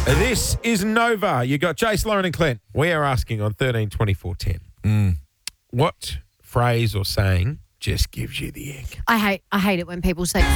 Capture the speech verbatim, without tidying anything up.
This is Nova. You got Jace, Lauren and Clint. We are asking on thirteen twenty-four ten. Mm. What phrase or saying just gives you the ick? I hate I hate it when people say